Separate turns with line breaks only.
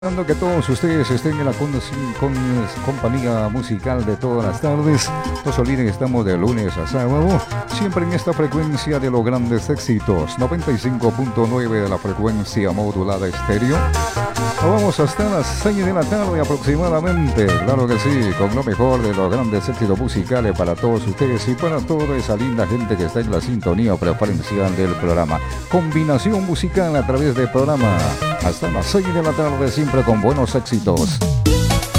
Esperando que todos ustedes estén en la compañía musical de todas las tardes. No se olviden, estamos de lunes a sábado, siempre en esta frecuencia de los grandes éxitos, 95.9 de la frecuencia modulada estéreo. Vamos hasta las 6 de la tarde aproximadamente, claro que sí, con lo mejor de los grandes éxitos musicales para todos ustedes y para toda esa linda gente que está en la sintonía preferencial del programa. Combinación musical a través del programa hasta las 6 de la tarde, siempre con buenos éxitos.